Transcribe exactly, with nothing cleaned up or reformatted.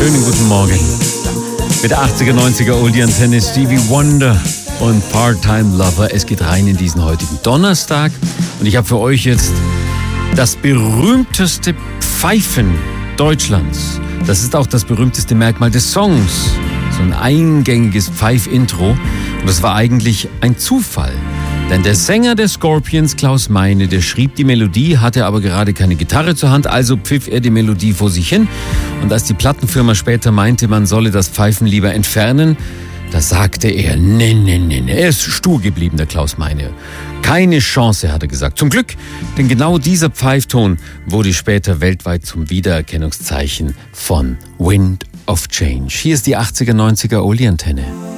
Schönen guten Morgen. Mit der achtziger, neunziger Oldie-Antenne Stevie Wonder und Part-Time Lover. Es geht rein in diesen heutigen Donnerstag. Und ich habe für euch jetzt das berühmteste Pfeifen Deutschlands. Das ist auch das berühmteste Merkmal des Songs. So ein eingängiges Pfeif-Intro. Und das war eigentlich ein Zufall. Denn der Sänger der Scorpions, Klaus Meine, der schrieb die Melodie, hatte aber gerade keine Gitarre zur Hand, also pfiff er die Melodie vor sich hin. Und als die Plattenfirma später meinte, man solle das Pfeifen lieber entfernen, da sagte er, nee, nee, nee, nee, er ist stur geblieben, der Klaus Meine. Keine Chance, hat er gesagt. Zum Glück, denn genau dieser Pfeifton wurde später weltweit zum Wiedererkennungszeichen von Wind of Change. Hier ist die achtziger, neunziger Oldie-Antenne.